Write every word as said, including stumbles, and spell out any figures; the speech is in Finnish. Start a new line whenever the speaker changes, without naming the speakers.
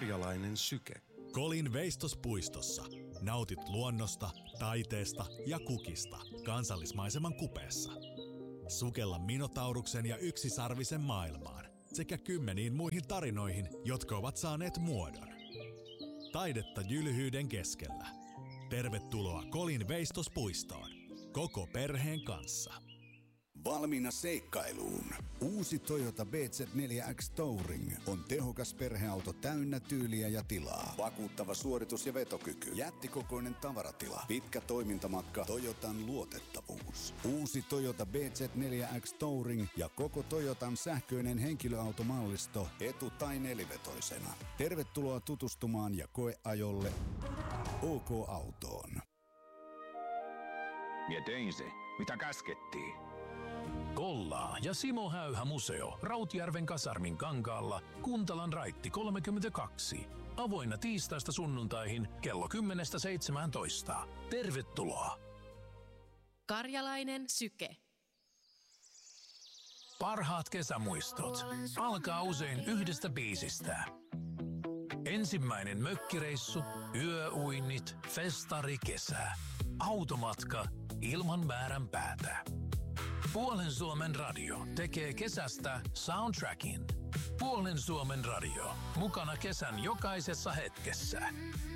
Karjalainen syke.
Kolin veistospuistossa. Nautit luonnosta, taiteesta ja kukista kansallismaiseman kupeessa. Sukella Minotauruksen ja yksisarvisen maailmaan sekä kymmeniin muihin tarinoihin, jotka ovat saaneet muodon. Taidetta jylhyyden keskellä. Tervetuloa Kolin veistospuistoon. Koko perheen kanssa.
Valmiina seikkailuun. Uusi Toyota B Z neljä X Touring on tehokas perheauto täynnä tyyliä ja tilaa. Vakuuttava suoritus ja vetokyky. Jättikokoinen tavaratila. Pitkä toimintamatka. Toyotan luotettavuus. Uusi Toyota B Z neljä X Touring ja koko Toyotan sähköinen henkilöautomallisto etu- tai nelivetoisena. Tervetuloa tutustumaan ja koeajolle O K-autoon.
Mie tein se, mitä käskettiin.
Kollaa ja Simo Häyhä museo Rautjärven kasarmin kankaalla, Kuntalan raitti kolmekymmentäkaksi. Avoinna tiistaista sunnuntaihin kello kymmenestä seitsemääntoista. Tervetuloa!
Karjalainen syke.
Parhaat kesämuistot alkaa usein yhdestä biisistä. Ensimmäinen mökkireissu, yöuinnit, festari, kesä. Automatka ilman määrän päätä. Puolen Suomen radio tekee kesästä soundtrackin. Puolen Suomen radio. Mukana kesän jokaisessa hetkessä.